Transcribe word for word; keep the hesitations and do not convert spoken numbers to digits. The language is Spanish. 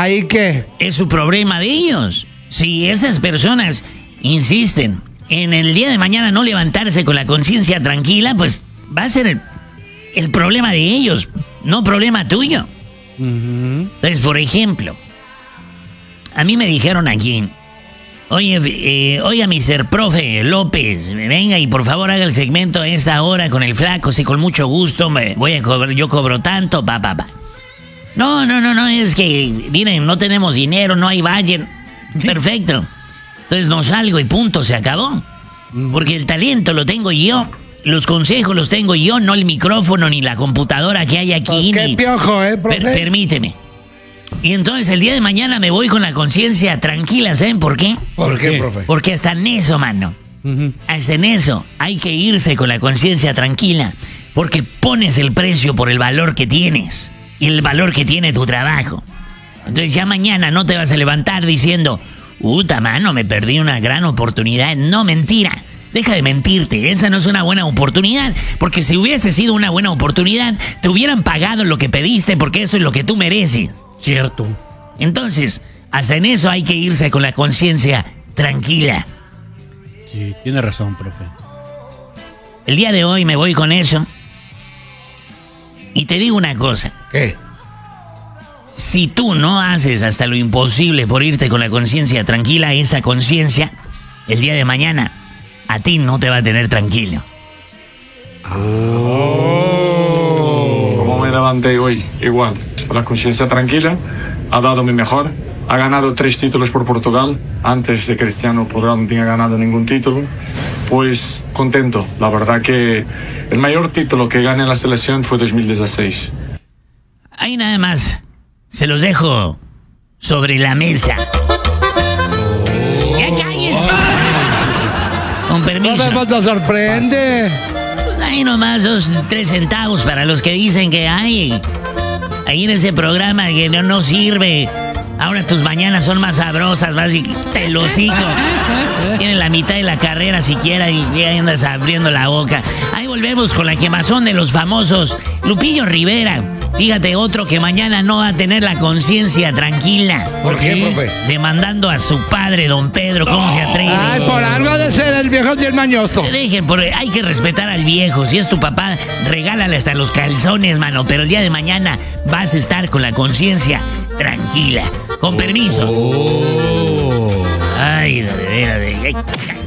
¿Ahí qué? Es su problema de ellos. Si esas personas insisten en el día de mañana no levantarse con la conciencia tranquila, pues va a ser el, el problema de ellos, no problema tuyo. Uh-huh. Entonces, por ejemplo, a mí me dijeron aquí, oye, eh, oiga, mister Profe López, venga y por favor haga el segmento a esta hora con el flaco, sí, con mucho gusto, me voy a cobrar, yo cobro tanto, pa, pa, pa. No, no, no, no, es que, miren, no tenemos dinero, no hay budget. Perfecto. Entonces no salgo y punto, se acabó. Porque el talento lo tengo yo, los consejos los tengo yo, no el micrófono ni la computadora que hay aquí. ¿Qué ni... piojo, eh, profe? Per- permíteme. Y entonces el día de mañana me voy con la conciencia tranquila, ¿saben por qué? ¿Por qué, profe? Porque hasta en eso, mano. Uh-huh. Hasta en eso hay que irse con la conciencia tranquila. Porque pones el precio por el valor que tienes y el valor que tiene tu trabajo. Entonces ya mañana no te vas a levantar diciendo, puta mano, me perdí una gran oportunidad. No, mentira. Deja de mentirte, esa no es una buena oportunidad. Porque si hubiese sido una buena oportunidad, te hubieran pagado lo que pediste porque eso es lo que tú mereces. Cierto. Entonces, hasta en eso hay que irse con la conciencia tranquila. Sí, tiene razón, profe. El día de hoy me voy con eso. Y te digo una cosa. ¿Qué? Si tú no haces hasta lo imposible por irte con la conciencia tranquila, esa conciencia, el día de mañana, a ti no te va a tener tranquilo. Oh. Como me levanté hoy, igual, con la conciencia tranquila, ha dado mi mejor, ha ganado tres títulos por Portugal, antes de Cristiano Portugal no tenía ganado ningún título, pues contento, la verdad que el mayor título que gané en la selección fue dos mil dieciséis. Ahí nada más. Se los dejo sobre la mesa. Oh. ¡Ya cállense! Con permiso. No te sorprende. Pues ahí nomás dos, tres centavos para los que dicen que hay. Ahí en ese programa que no, no sirve. Ahora tus mañanas son más sabrosas, más y te lo hocico. Tienen la mitad de la carrera siquiera y ya andas abriendo la boca. Ahí volvemos con la quemazón de los famosos. Lupillo Rivera. Fíjate, otro que mañana no va a tener la conciencia tranquila. ¿Por qué, profe? Demandando a su padre, don Pedro, ¿cómo se atreve? Ay, por algo ha de ser el viejo y el mañoso. Dejen, por, hay que respetar al viejo. Si es tu papá, regálale hasta los calzones, mano. Pero el día de mañana vas a estar con la conciencia tranquila. Con permiso. Oh. Ay, de veras, de...